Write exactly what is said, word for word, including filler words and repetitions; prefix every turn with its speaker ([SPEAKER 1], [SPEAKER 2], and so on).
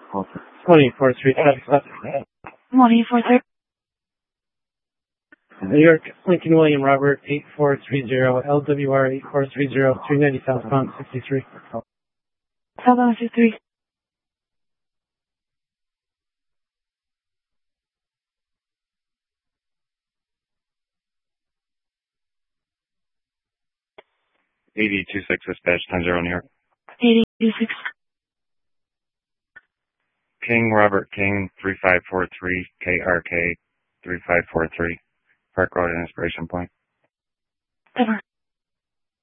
[SPEAKER 1] twenty-four three.
[SPEAKER 2] Morning, four thirty.
[SPEAKER 1] New York, Lincoln William Robert, eight four three zero, L W R eight four three zero, three ninety southbound, sixty-three.
[SPEAKER 2] Southbound sixty-three.
[SPEAKER 3] eighty two six dispatch, ten zero New York.
[SPEAKER 2] eighty two six.
[SPEAKER 3] King Robert King, three five four three, K R K, three five four three, Park Road and Inspiration Point.
[SPEAKER 2] Ever.